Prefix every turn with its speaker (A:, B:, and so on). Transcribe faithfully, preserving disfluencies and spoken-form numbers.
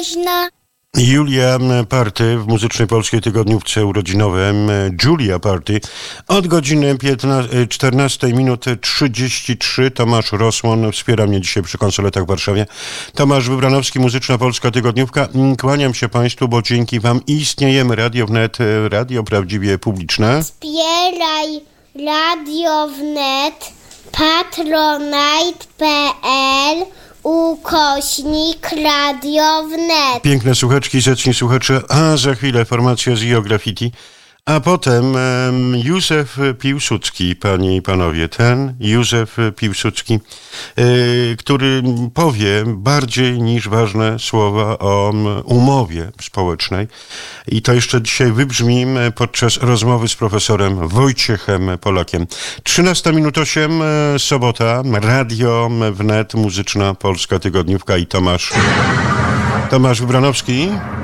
A: Można.
B: Julia Party w Muzycznej Polskiej Tygodniówce urodzinowej. Julia Party od godziny czternastej minut trzydzieści trzy. Tomasz Rosłon wspiera mnie dzisiaj przy konsoletach w Warszawie. Tomasz Wybranowski, Muzyczna Polska Tygodniówka. Kłaniam się Państwu, bo dzięki Wam istniejemy. Radio Wnet, radio prawdziwie publiczne.
A: Wspieraj Radio Wnet, patronite kropka p l ukośnik Radio Wnet.
B: Piękne słuchaczki, zacni słuchacze, a za chwilę formacja z Io Graffiti, a potem um, Józef Piłsudski, panie i panowie, ten Józef Piłsudski, yy, który powie bardziej niż ważne słowa o um, umowie społecznej i to jeszcze dzisiaj wybrzmi podczas rozmowy z profesorem Wojciechem Polakiem. trzynasta minut osiem, sobota, Radio Wnet, Muzyczna Polska Tygodniówka i Tomasz, Tomasz Wybranowski.